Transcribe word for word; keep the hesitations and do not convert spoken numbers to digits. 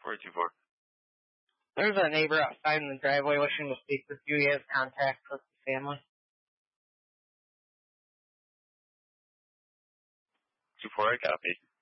four two four. There's a neighbor outside in the driveway wishing to speak with you. He has contact with the family. two four, I copy.